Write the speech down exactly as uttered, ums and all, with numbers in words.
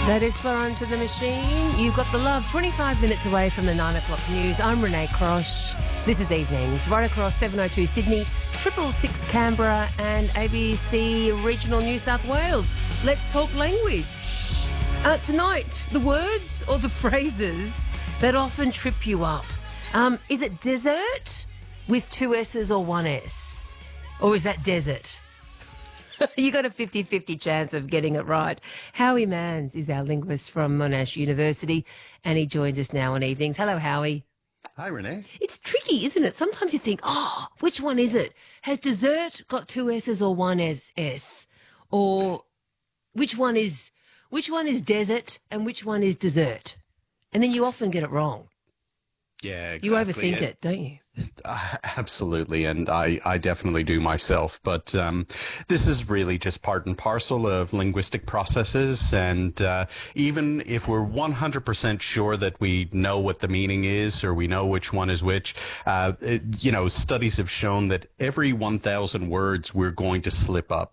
That is Florence to the Machine. You've got the love. twenty-five minutes away from the nine o'clock news. I'm Renee Crosh. This is Evenings, right across seven oh two Sydney, triple six Canberra and A B C Regional New South Wales. Let's talk language. Uh, tonight, the words or the phrases that often trip you up. Um, is it dessert with two S's or one S? Or is that desert? You got a fifty-fifty chance of getting it right. Howie Manns is our linguist from Monash University, and he joins us now on Evenings. Hello, Howie. Hi, Renee. It's tricky, isn't it? Sometimes you think, oh, which one is it? Has dessert got two S's or one S? S? Or which one is which one is desert and which one is dessert? And then you often get it wrong. Yeah, exactly. You overthink it, don't you? Uh, absolutely, and I, I definitely do myself. But um, this is really just part and parcel of linguistic processes. And uh, even if we're one hundred percent sure that we know what the meaning is or we know which one is which, uh, it, you know, studies have shown that every one thousand words we're going to slip up.